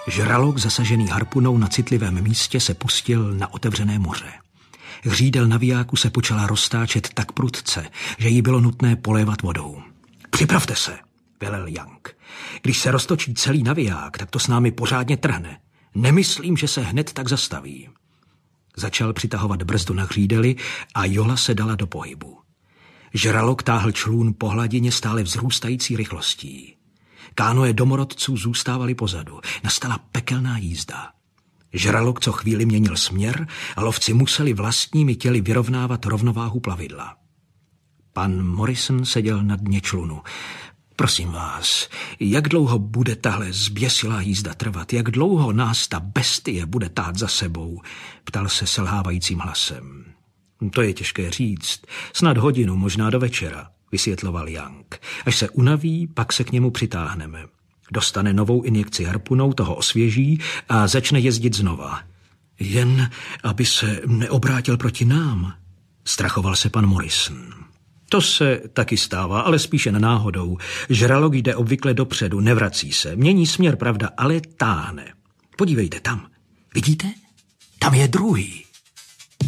Žralok, zasažený harpunou na citlivém místě, se pustil na otevřené moře. Hřídel navijáku se počala roztáčet tak prudce, že jí bylo nutné polévat vodou. Připravte se, velel Young. Když se roztočí celý naviják, tak to s námi pořádně trhne. Nemyslím, že se hned tak zastaví. Začal přitahovat brzdu na hřídeli a jola se dala do pohybu. Žralok táhl člún po hladině stále vzrůstající rychlostí. Kánoe domorodců zůstávaly pozadu. Nastala pekelná jízda. Žralok co chvíli měnil směr a lovci museli vlastními těly vyrovnávat rovnováhu plavidla. Pan Morrison seděl na dně člunu. Prosím vás, jak dlouho bude tahle zběsilá jízda trvat? Jak dlouho nás ta bestie bude tát za sebou? Ptal se selhávajícím hlasem. To je těžké říct. Snad hodinu, možná do večera, vysvětloval Young. Až se unaví, pak se k němu přitáhneme. Dostane novou injekci harpunou, toho osvěží a začne jezdit znova. Jen aby se neobrátil proti nám, strachoval se pan Morrison. To se taky stává, ale spíše na náhodou. Žralok jde obvykle dopředu, nevrací se. Mění směr, pravda, ale táhne. Podívejte tam. Vidíte? Tam je druhý.